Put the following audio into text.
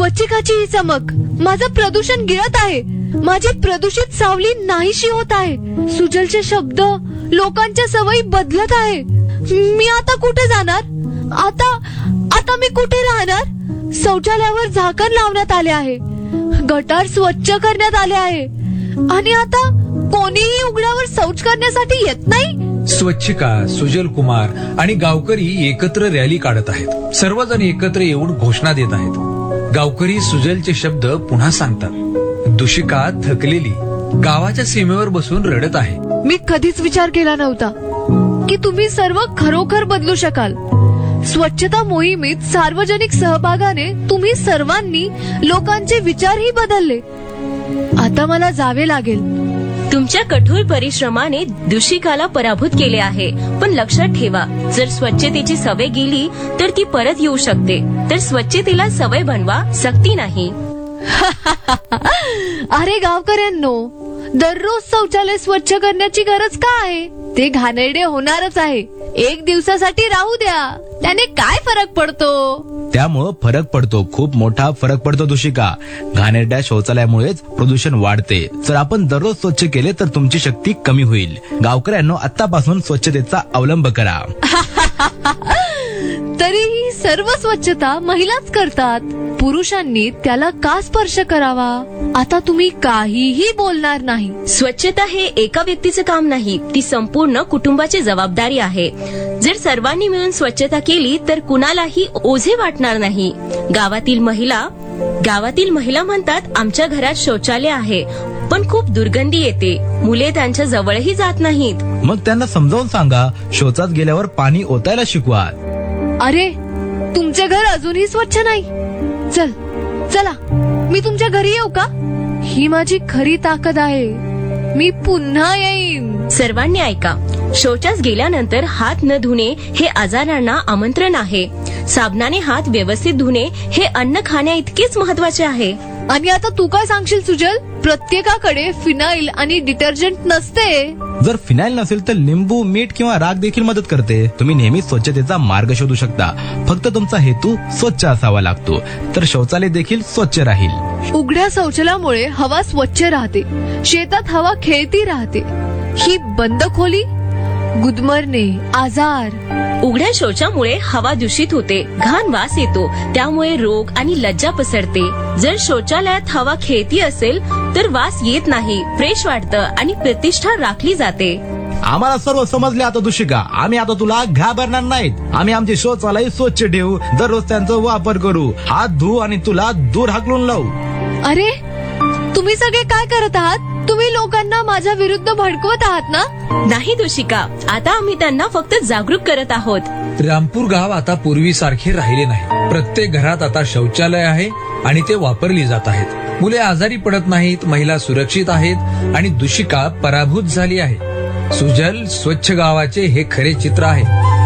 स्वच्छिकाची ही चमक, माझं प्रदूषण गिळत आहे, माझी प्रदूषित सावली नाहीशी होत आहे. सुजलचे शब्द, लोकांच्या सवयी बदलत आहे. मी आता कुठे जाणार? आता मी कुठे राहणार? शौचालयावर झाकण लावण्यात आले आहे, गटार स्वच्छ करण्यात आले आहे, आणि आता कोणीही उघड्यावर शौच करण्यासाठी येत नाही. स्वच्छिका, सुजल कुमार आणि गावकरी एकत्र रॅली काढत आहेत. सर्वजण एकत्र येऊन घोषणा देत आहेत. गावकरी सुजलचे शब्द पुन्हा सांगतात. दुशिका थकलेली गावाच्या सीमेवर बसून रडत आहे. मी कधीच विचार केला नव्हता की तुम्ही सर्व खरोखर बदलू शकाल. स्वच्छता मोहिमेत सार्वजनिक सहभागाने तुम्ही सर्वांनी लोकांचे विचारही बदलले. आता मला जावे लागेल. तुमच्या कठोर परिश्रमाने दुशिकाला पराभूत केले आहे. पण लक्षात ठेवा, जर स्वच्छतेची सवय गेली तर ती परत येऊ शकते. तर स्वच्छतेला सवय बनवा, सक्ती नाही. अरे गावकऱ्यांनो, दररोज शौचालय स्वच्छ करण्याची गरज का आहे? ते घाणेरडे होणारच आहे. एक दिवसासाठी राहू द्या, त्याने काय फरक पडतो? त्यामुळं फरक पडतो, खूप मोठा फरक पडतो दुशिका. घाणेरड्या शौचालयामुळेच प्रदूषण वाढते. जर आपण दररोज स्वच्छ केले तर तुमची शक्ती कमी होईल. गावकऱ्यांनो, आतापासून स्वच्छतेचा अवलंब करा. तरीही सर्व स्वच्छता महिलाच करतात. पुरुषांनी त्याला का स्पर्श करावा? आता तुम्ही काहीही बोलणार नाही. स्वच्छता हे एका व्यक्तीचं काम नाही, ती संपूर्ण कुटुंबाची जबाबदारी आहे. जर सर्वांनी मिळून स्वच्छता केली तर कुणालाही ओझे वाटणार नाही. गावातील महिला म्हणतात, आमच्या घरात शौचालय आहे पण खूप दुर्गंधी येते. मुले त्यांच्या जवळही जात नाहीत. मग त्यांना समजावून सांगा, शौचात गेल्यावर पाणी ओतायला शिकवा. अरे, तुमचे घर अजूनही स्वच्छ नाही? चला, मी तुमच्या घरी येऊ का? ही माझी खरी ताकद आहे. मी पुन्हा येईन. सर्वांनी ऐका, शौचास गेल्यानंतर हात न धुणे हे आजारांना आमंत्रण आहे. साबणाने हात व्यवस्थित धुणे हे अन्न खाण्या इतकेच महत्वाचे आहे. आणि आता तू काय सांगशील सुजल? प्रत्येकाकडे फिनाईल आणि डिटर्जंट नसते. जर फिनाईल नसेल तर लिंबू, मीठ किंवा राख देखील मदत करते. तुम्ही नेहमी स्वच्छतेचा मार्ग शोधू शकता. फक्त तुमचा हेतू स्वच्छ असावा लागतो, तर शौचालय देखील स्वच्छ राहील. उघड्या शौचालयामुळे हवा स्वच्छ राहते, शेतात हवा खेळती राहते. ही बंद खोली, गुदमरणे, आजार. उघड्या शौचामुळे हवा दूषित होते, घाण वास येतो, त्यामुळे रोग आणि लज्जा पसरते. जर शौचालयात हवा खेळती असेल तर वास येत नाही, फ्रेश वाटतं आणि प्रतिष्ठा राखली जाते. आम्हाला सर्व समजले आता दुशिका. आम्ही आता तुला घाबरणार नाहीत. आम्ही आमचे शौचालय स्वच्छ ठेवू, दररोज त्यांचा वापर करू, हात धुवू आणि तुला दूर हाकलून लावू. अरे, तुम्ही सगळे काय करत आहात? तुम्ही लोकांना माझ्या विरुद्ध भडकवत आहात ना? नाही दुशिका, आता आम्ही त्यांना फक्त जागरूक करत आहोत. रामपूर गाव आता पूर्वीसारखे राहिले नाही. प्रत्येक घरात आता शौचालय आहे आणि ते वापरली जात आहेत. मुले आजारी पडत नाहीत, महिला सुरक्षित आहेत आणि दुशिका पराभूत झाली आहे. सुजल, स्वच्छ गावाचे हे खरे चित्र आहे.